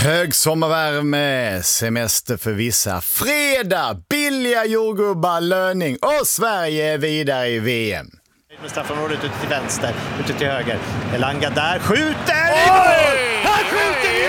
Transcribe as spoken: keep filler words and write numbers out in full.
Högsommarvärme, semester för vissa, fredag, billiga jordgubbar, löning och Sverige är vidare i V M. Med straffområdet ute till vänster, ute till höger. Elanga där, skjuter! Oj! Han skjuter i